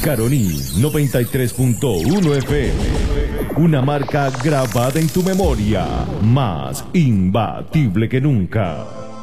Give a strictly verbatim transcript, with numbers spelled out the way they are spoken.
Caroní noventa y tres punto uno F M. Una marca grabada en tu memoria, más imbatible que nunca.